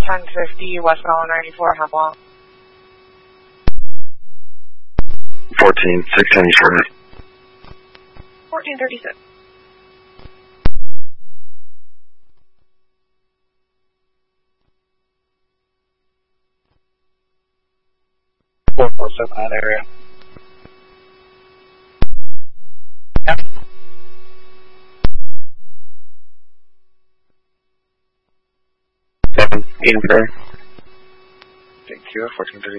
1050 West Island 94, how long? 14, 610 East River. 1436. What's up that area? Yeah. Ian Fair. Thank you, 1436.